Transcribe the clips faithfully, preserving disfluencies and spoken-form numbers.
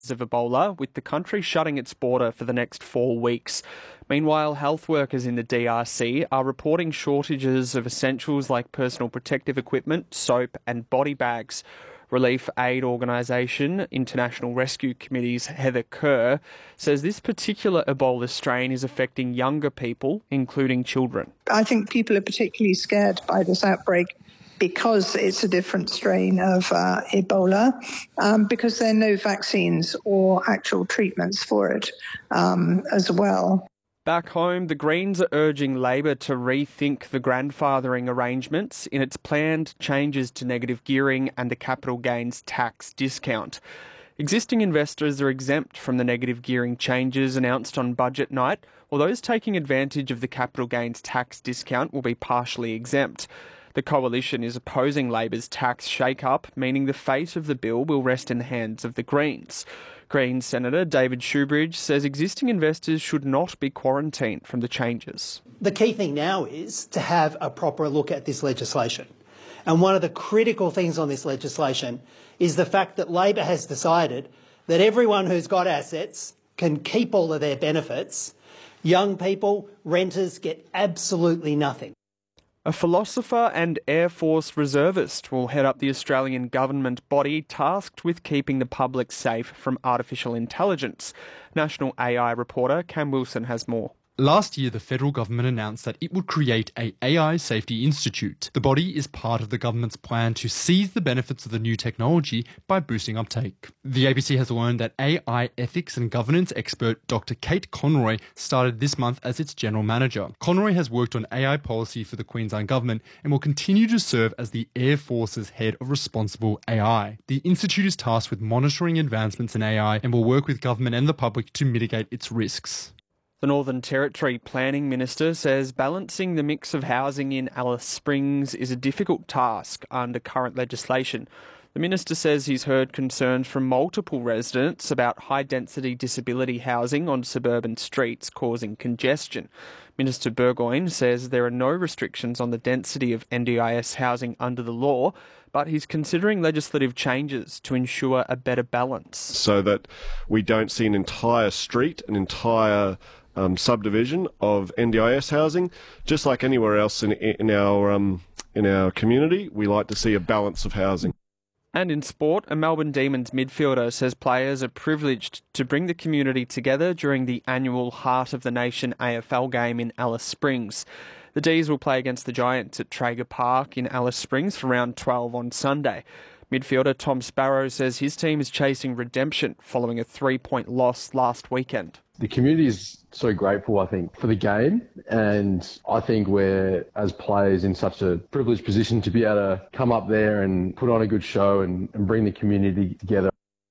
of Ebola, with the country shutting its border for the next four weeks. Meanwhile, health workers in the D R C are reporting shortages of essentials like personal protective equipment, soap and body bags. Relief aid organisation International Rescue Committee's Heather Kerr says this particular Ebola strain is affecting younger people, including children. I think people are particularly scared by this outbreak because it's a different strain of uh, Ebola, um, because there are no vaccines or actual treatments for it um, as well. Back home, the Greens are urging Labor to rethink the grandfathering arrangements in its planned changes to negative gearing and the capital gains tax discount. Existing investors are exempt from the negative gearing changes announced on budget night, while those taking advantage of the capital gains tax discount will be partially exempt. The coalition is opposing Labor's tax shake-up, meaning the fate of the bill will rest in the hands of the Greens. Greens Senator David Shoebridge says existing investors should not be quarantined from the changes. The key thing now is to have a proper look at this legislation. And one of the critical things on this legislation is the fact that Labor has decided that everyone who's got assets can keep all of their benefits. Young people, renters get absolutely nothing. A philosopher and Air Force reservist will head up the Australian government body tasked with keeping the public safe from artificial intelligence. National A I reporter Cam Wilson has more. Last year, the federal government announced that it would create a AI Safety Institute. The body is part of the government's plan to seize the benefits of the new technology by boosting uptake. The A B C has learned that A I ethics and governance expert Doctor Kate Conroy started this month as its general manager. Conroy has worked on A I policy for the Queensland government and will continue to serve as the Air Force's head of responsible A I. The institute is tasked with monitoring advancements in A I and will work with government and the public to mitigate its risks. The Northern Territory Planning Minister says balancing the mix of housing in Alice Springs is a difficult task under current legislation. The Minister says he's heard concerns from multiple residents about high-density disability housing on suburban streets causing congestion. Minister Burgoyne says there are no restrictions on the density of N D I S housing under the law, but he's considering legislative changes to ensure a better balance. So that we don't see an entire street, an entire Um, subdivision of N D I S housing. Just like anywhere else in, in our um, in our community, we like to see a balance of housing. And in sport, a Melbourne Demons midfielder says players are privileged to bring the community together during the annual Heart of the Nation A F L game in Alice Springs. The D's will play against the Giants at Traeger Park in Alice Springs for round twelve on Sunday. Midfielder Tom Sparrow says his team is chasing redemption following a three-point loss last weekend. The community is so grateful, I think, for the game, and I think we're, as players, in such a privileged position to be able to come up there and put on a good show and, and bring the community together.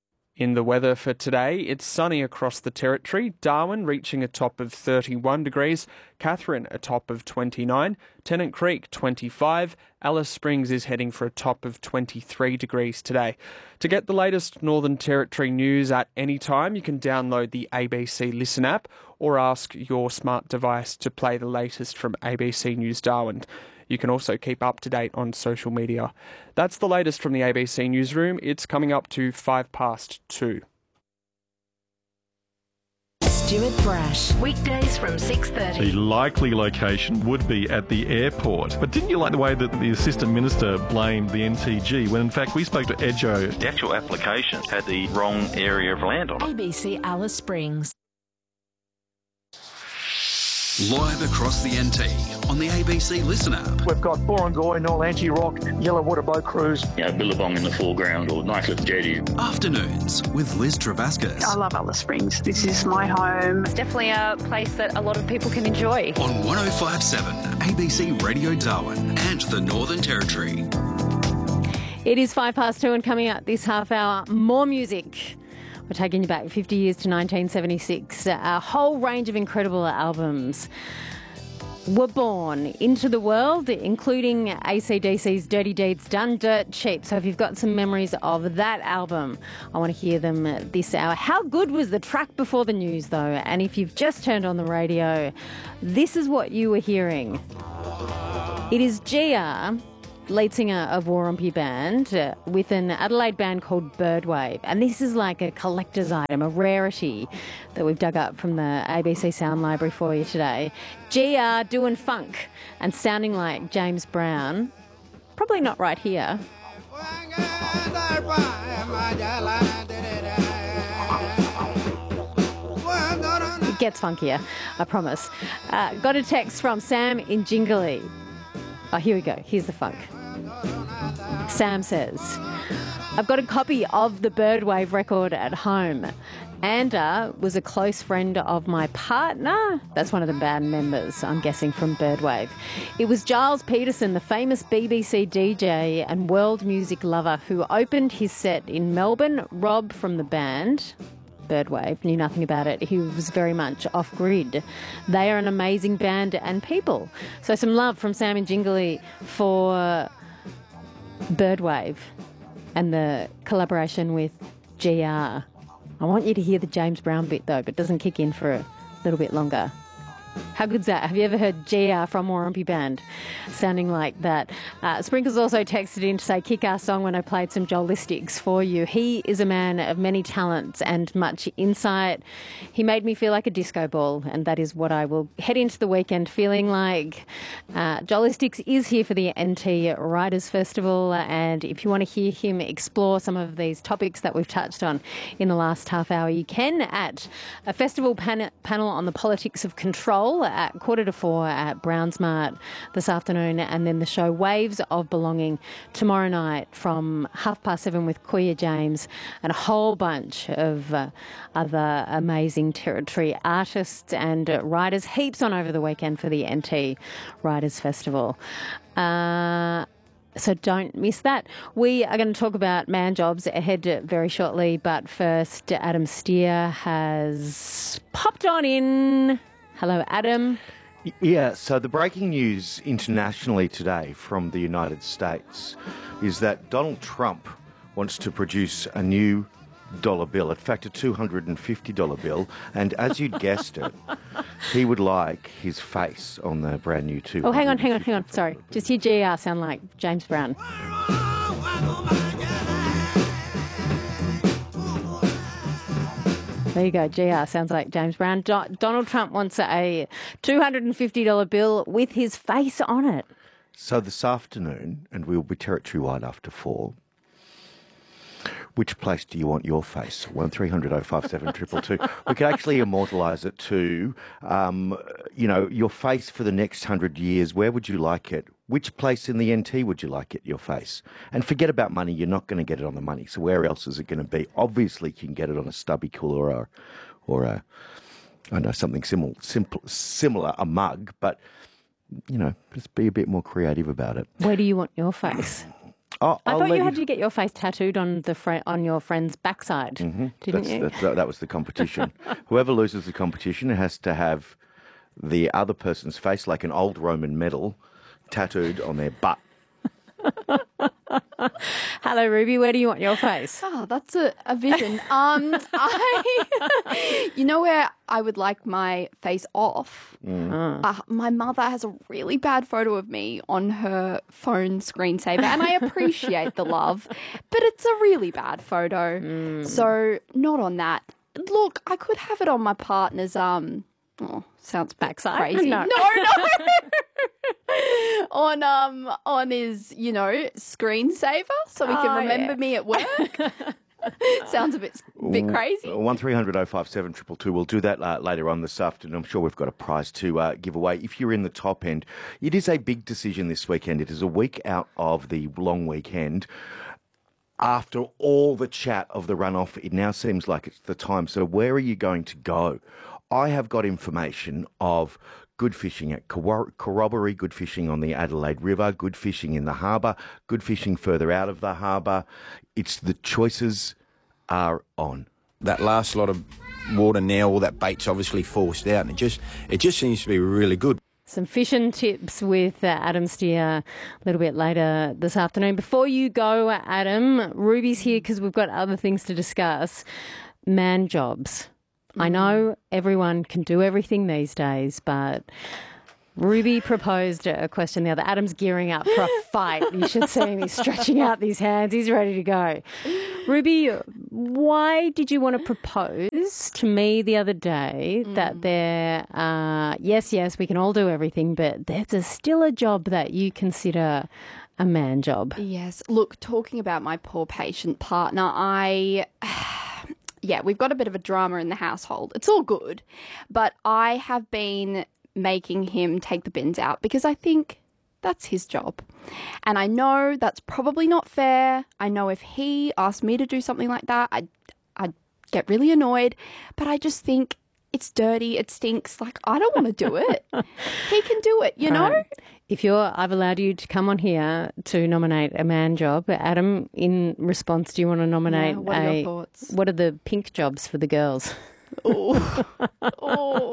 In the weather for today, it's sunny across the territory, Darwin reaching a top of thirty-one degrees, Katherine a top of twenty-nine, Tennant Creek twenty-five, Alice Springs is heading for a top of twenty-three degrees today. To get the latest Northern Territory news at any time, you can download the A B C Listen app or ask your smart device to play the latest from A B C News Darwin. You can also keep up to date on social media. That's the latest from the A B C Newsroom. It's coming up to five past two. Stuart Brash, weekdays from six thirty. The likely location would be at the airport. But didn't you like the way that the Assistant Minister blamed the N T G when in fact we spoke to Edjo? The actual application had the wrong area of land on it. A B C Alice Springs. Live across the N T on the A B C Listen app. We've got Borongoy, Nolanti Rock, Yellowwater Boat Cruise. You know, Billabong in the foreground or nice little jetty. Afternoons with Liz Travascus. I love Alice Springs. This is my home. It's definitely a place that a lot of people can enjoy. On one oh five point seven A B C Radio Darwin and the Northern Territory. It is five past two and coming up this half hour, more music. We're taking you back fifty years to nineteen seventy-six. A whole range of incredible albums were born into the world, including A C D C's Dirty Deeds Done Dirt Cheap. So if you've got some memories of that album, I want to hear them this hour. How good was the track before the news, though? And if you've just turned on the radio, this is what you were hearing. It is Gia lead singer of Warumpi Band, uh, with an Adelaide band called Birdwave. And this is like a collector's item, a rarity that we've dug up from the A B C Sound Library for you today. G R doing funk and sounding like James Brown. Probably not right here. It gets funkier, I promise. Uh, got a text from Sam in Jingley. Oh, here we go. Here's the funk. Sam says, I've got a copy of the Birdwave record at home. Anda was a close friend of my partner. That's one of the band members, I'm guessing, from Birdwave. It was Giles Peterson, the famous B B C D J and world music lover, who opened his set in Melbourne. Rob from the band, Birdwave, knew nothing about it. He was very much off-grid. They are an amazing band and people. So some love from Sam and Jingley for Birdwave and the collaboration with G R. I want you to hear the James Brown bit, though, but it doesn't kick in for a little bit longer. How good's that? Have you ever heard G R from Warumpi Band sounding like that? Uh, Sprinkles also texted in to say, kick-ass song when I played some Jolistics for you. He is a man of many talents and much insight. He made me feel like a disco ball, and that is what I will head into the weekend feeling like. Uh, Jolistics is here for the N T Writers Festival, and if you want to hear him explore some of these topics that we've touched on in the last half hour, you can at a festival pan- panel on the politics of control at quarter to four at Brownsmart this afternoon, and then the show Waves of Belonging tomorrow night from half past seven with Koya James and a whole bunch of uh, other amazing Territory artists and uh, writers. Heaps on over the weekend for the N T Writers Festival. Uh, So don't miss that. We are going to talk about man jobs ahead very shortly, but first, Adam Steer has popped on in. Hello, Adam. Yeah, so the breaking news internationally today from the United States is that Donald Trump wants to produce a new dollar bill, in fact, a two hundred fifty dollars bill, and as you'd guessed it, he would like his face on the brand new two. Oh, hang on, hang on, hang on. Sorry. Just hear G R sound like James Brown. There you go, G R sounds like James Brown. Do- Donald Trump wants a two hundred fifty dollars bill with his face on it. So this afternoon, and we'll be territory-wide after four, which place do you want your face? one three hundred oh five seven two two two. We could actually immortalise it to, um, you know, your face for the next hundred years. Where would you like it? Which place in the N T would you like it, your face? And forget about money. You're not going to get it on the money. So where else is it going to be? Obviously, you can get it on a stubby cooler or, or a, I don't know, something similar, simple, similar, a mug. But, you know, just be a bit more creative about it. Where do you want your face? Oh, I I'll thought you let had to get your face tattooed on the fr- on your friend's backside, mm-hmm. didn't That's, you? That's, that, that was the competition. Whoever loses the competition has to have the other person's face, like an old Roman medal, tattooed on their butt. Hello, Ruby. Where do you want your face? Oh, that's a, a vision. um, I, you know where I would like my face off? Mm. Uh, my mother has a really bad photo of me on her phone screensaver, and I appreciate the love, but it's a really bad photo. Mm. So not on that. Look, I could have it on my partner's um. Oh, sounds backside. Crazy. No, no. no. on um on his, you know, screensaver, so we can Oh, remember yeah. me at work. Sounds a bit bit crazy. one three hundred oh five seven two two two. We'll do that uh, later on this afternoon. I'm sure we've got a prize to uh, give away. If you're in the top end, it is a big decision this weekend. It is a week out of the long weekend. After all the chat of the runoff, it now seems like it's the time. So where are you going to go? I have got information of good fishing at Corroboree, good fishing on the Adelaide River, good fishing in the harbour, good fishing further out of the harbour. It's the choices are on. That last lot of water now, all that bait's obviously forced out, and it just it just seems to be really good. Some fishing tips with uh, Adam Steer a little bit later this afternoon. Before you go, Adam, Ruby's here because we've got other things to discuss. Man jobs. I know everyone can do everything these days, but Ruby proposed a question the other. Adam's gearing up for a fight. You should see him. He's stretching out these hands. He's ready to go. Ruby, why did you want to propose to me the other day mm. that there, uh, yes, yes, we can all do everything, but there's a, still a job that you consider a man job? Yes. Look, talking about my poor patient partner, I... yeah, we've got a bit of a drama in the household. It's all good. But I have been making him take the bins out because I think that's his job. And I know that's probably not fair. I know if he asked me to do something like that, I'd, I'd get really annoyed. But I just think it's dirty, it stinks. Like, I don't want to do it. He can do it, you know? Right. If you're, I've allowed you to come on here to nominate a man job. Adam, in response, do you want to nominate yeah, what are a, your thoughts? What are the pink jobs for the girls? Oh. oh.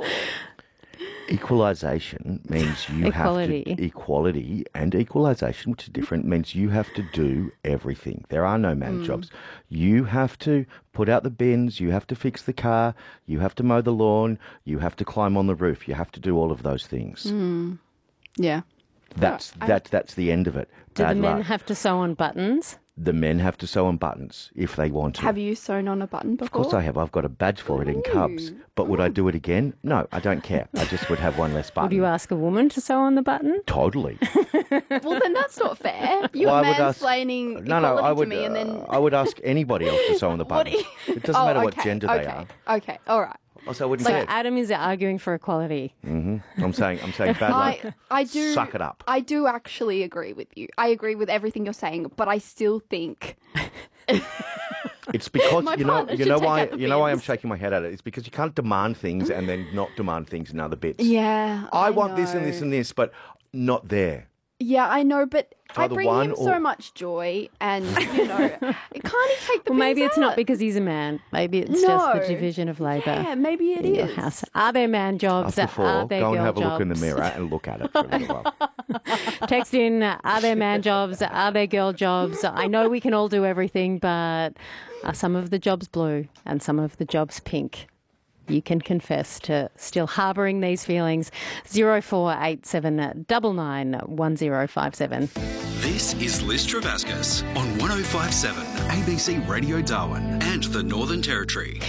Equalisation means you Equality. have to... Equality and equalisation, which is different, means you have to do everything. There are no man mm. jobs. You have to put out the bins, you have to fix the car, you have to mow the lawn, you have to climb on the roof. You have to do all of those things. Mm. Yeah. That's, I... that, that's the end of it. Do Bad the men luck. have to sew on buttons? The men have to sew on buttons if they want to. Have you sewn on a button before? Of course I have. I've got a badge for it in Cubs. But would I do it again? No, I don't care. I just would have one less button. Would you ask a woman to sew on the button? Totally. Well, then that's not fair. You're well, mansplaining no, no, I would, to me and then... Uh, I would ask anybody else to sew on the button. You... It doesn't oh, matter okay, what gender okay, they are. Okay, all right. Also, I wouldn't so care. Adam is arguing for equality. Mm-hmm. I'm saying, I'm saying bad luck. I, I do. Suck it up. I do actually agree with you. I agree with everything you're saying, but I still think... It's because My you know partner you should know take why out the you know why I'm bins. shaking my head at it. It's because you can't demand things and then not demand things in other bits. Yeah, I, I want this and know. this and this, but not there. Yeah, I know, but It's I either bring one him or- so much joy, and you know, can't he take the Well, maybe bins it's not out? because he's a man. Maybe it's just No. the division of labour. Yeah, maybe it in your is. house. Are there man jobs? After Are four, there go and girl have a jobs? look in the mirror and look at it for a little while. Text in, are there man jobs? Are there girl jobs? I know we can all do everything, but are some of the jobs blue and some of the jobs pink? You can confess to still harbouring these feelings. zero four eight seven nine nine one zero five seven. This is Liz Travascus on one oh five point seven A B C Radio Darwin and the Northern Territory.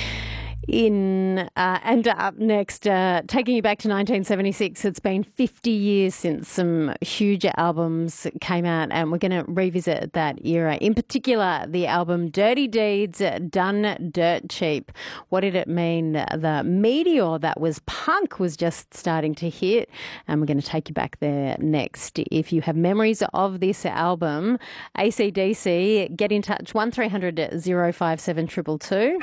In uh, and up next, uh, taking you back to nineteen seventy-six. It's been fifty years since some huge albums came out, and we're going to revisit that era. In particular, the album Dirty Deeds, Done Dirt Cheap. What did it mean? The meteor that was punk was just starting to hit, and we're going to take you back there next. If you have memories of this album, A C D C, get in touch, one three hundred oh five seven two two two.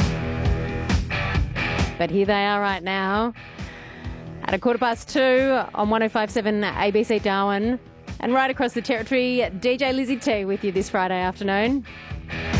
But here they are right now at a quarter past two on one oh five point seven A B C Darwin and right across the territory, D J Lizzie T with you this Friday afternoon.